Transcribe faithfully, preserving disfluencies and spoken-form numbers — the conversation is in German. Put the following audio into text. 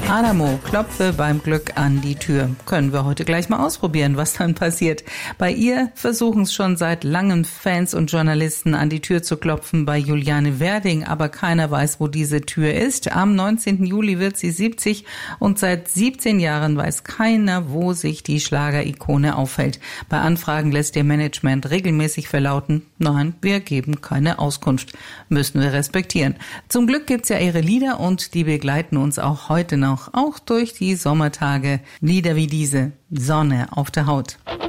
Adamo, klopfe beim Glück an die Tür. Können wir heute gleich mal ausprobieren, was dann passiert. Bei ihr versuchen es schon seit langem Fans und Journalisten an die Tür zu klopfen bei Juliane Werding, aber keiner weiß, wo diese Tür ist. Am neunzehnten Juli wird sie siebzig und seit siebzehn Jahren weiß keiner, wo sich die Schlagerikone aufhält. Bei Anfragen lässt ihr Management regelmäßig verlauten, nein, wir geben keine Auskunft. Müssen wir respektieren. Zum Glück gibt's ja ihre Lieder und die begleiten uns auch heute noch. Auch durch die Sommertage. Lieder wie diese, Sonne auf der Haut.